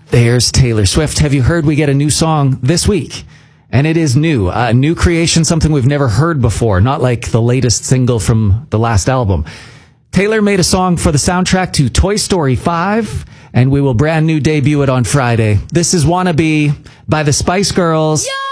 There's Taylor Swift. Have you heard we get a new song this week? And it is new. A new creation, something we've never heard before. Not like the latest single from the last album. Taylor made a song for the soundtrack to Toy Story 5, and we will brand new debut it on Friday. This is Wannabe by the Spice Girls. Yo!